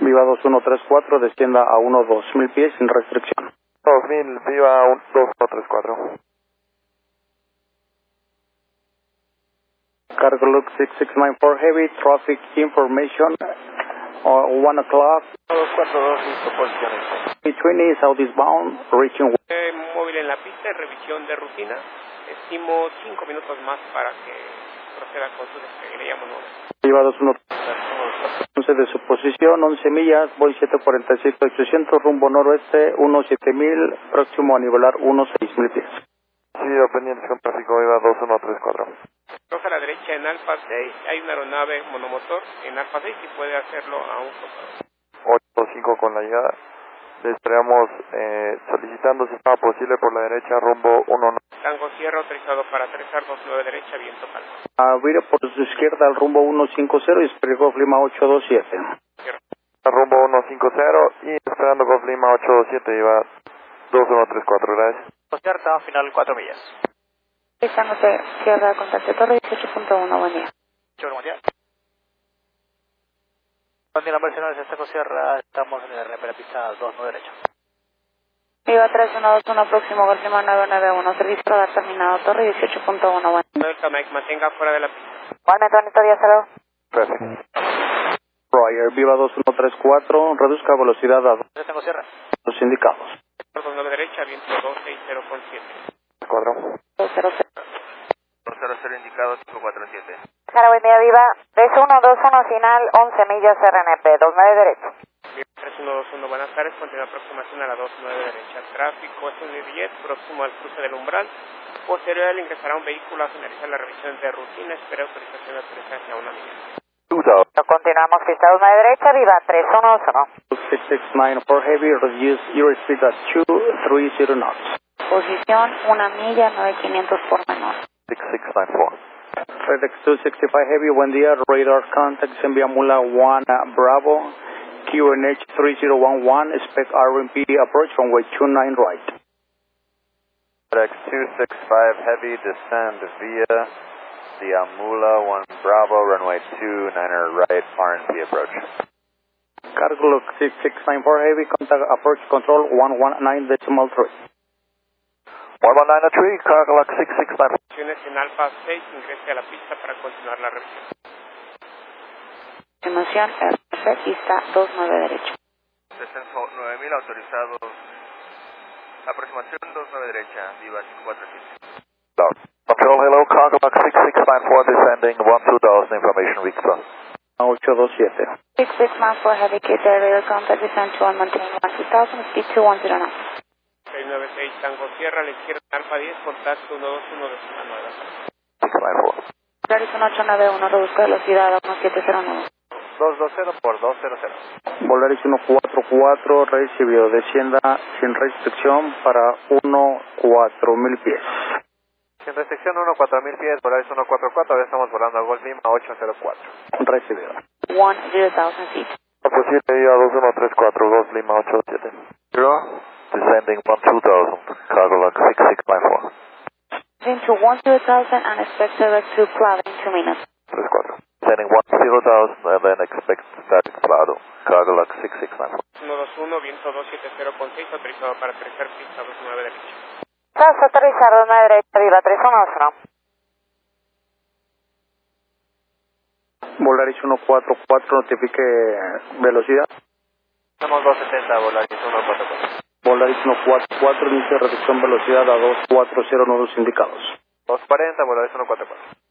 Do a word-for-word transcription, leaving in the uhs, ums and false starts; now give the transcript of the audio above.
Viva dos uno tres cuatro, descienda a uno dos mil pies sin restricción. dos mil, Viva dos uno tres cuatro. Cargo Look six six nine four Heavy, traffic information, uh, one o'clock. dos cuatro dos, listo, posiciones. Between southeastbound, reaching... Eh, móvil en la pista, revisión de rutina. Estimo cinco minutos más para que proceda con su despegue. Le llamo nueve. Viva dos uno once de su posición, once millas, voy siete cuarenta y seis ochocientos, rumbo noroeste, uno siete mil, próximo a nivelar uno seis mil pies. Sí, pendientes con tráfico, Viva dos uno tres cuatro. Roja a la derecha en Alfa seis, hay una aeronave monomotor en Alfa seis y puede hacerlo a un costado. ocho cinco con la llegada. Le estaríamos eh, solicitando si estaba posible por la derecha, rumbo uno nueve. Tango Sierra autorizado para aterrizar dos nueve derecha, viento calma. A vire por su izquierda al rumbo uno cinco cero y esperando Lima ocho dos siete. Rumbo uno cinco cero y esperando con Lima ocho dos siete, Viva dos uno tres cuatro, gracias. Cierta, final cuatro millas. Tango Sierra, contacto Torre dieciocho punto uno, buen día. Chau, buen día. Continúa versiones de Tango Sierra, estamos en el R P la pista dos nueve derecha. Viva tres uno dos uno, próximo Golf Lima nueve nueve uno, servicio radar terminado, Torre dieciocho punto uno, buen día. Delta Mike, mantenga fuera de la pista. Igualmente, bonito día, saludos. Perfecto. Roger, Viva dos uno tres cuatro, reduzca velocidad a Tango Sierra. los indicados. dos nueve derecha, viento dos seis cero con siete. Cuadro. dos cero cero. dos cero cero indicado, cinco cuatro siete. Jara, buen día, Viva tres uno dos uno, final once millas R N P, dos nueve derecha. Viva tres uno dos uno, buenas tardes, continúa aproximación a la dos nueve derecha. Tráfico, es un Jet, próximo al cruce del umbral. Posterior al ingresará un vehículo a finalizar la revisión de rutina, espera autorización de aterrizaje a una milla. Continuamos pista dos nueve derecha, Viva tres uno dos uno. six six nine four Heavy, reduce your speed at two three zero knots. Posición una milla, nueve quinientos por menor. six six nine four. FedEx two sixty-five Heavy, buen día, radar contacts en Vía Mula one Bravo, Q N H three zero one one, expect R M P approach runway two nine right. FedEx two sixty-five Heavy, descend via the Amula one Bravo, runway two niner right, R M P approach. Cargo Look six six nine four Heavy, contact approach control one one nine decimal three. one one nine three, Cargo Lock six six nine four. En Alfa seis, ingrese a la pista para continuar la revisión. Emoción R P, pista dos nueve derecha. Descenso nueve mil autorizados. Aproximación dos nueve derecha, Viva cinco cuatro siete. Control, hello, Cargo Lock six six nine four, descending one two thousand, information weak zone. ocho dos siete. six six nine four Heavy, K T radar contact, descend to one maintain one two thousand, speed two one zero knots. seis nueve seis Tango Sierra, a la izquierda Alfa diez, contacto uno dos uno de zona nueve. six nine four. Horizon ocho nueve uno, reduzca velocidad a uno siete cero nueve. dos dos cero por dos cero cero. Volaris uno cuatro cuatro, recibido, descienda sin restricción para uno cuatro mil pies. Sin restricción uno cuatro mil pies, Volaris uno cuatro cuatro, ahora estamos volando a Golf Lima ocho cero cuatro. Recibido. one zero thousand feet. Posible Viva dos uno tres cuatro, dos Lima ocho siete. Zero, descending one two thousand, Cargo Lock six six nine four. Into one zero thousand and expect direct to cloud in two minutes. three cuatro. Descending one zero thousand and then expect static cloud, Cargo Lock six six nine four. uno dos uno, viento dos siete cero con seis, autorizado para aterrizar pista dos nueve derecha. Tras aterrizar dos nueve derecha, Viva tres uno dos uno. Volaris uno cuatro cuatro, notifique velocidad. Estamos dos setenta, Volaris uno cuatro cuatro. Volaris uno cuatro cuatro, inicia reducción velocidad a dos cuatro cero nudos indicados. dos cuarenta, Volaris uno cuatro cuatro.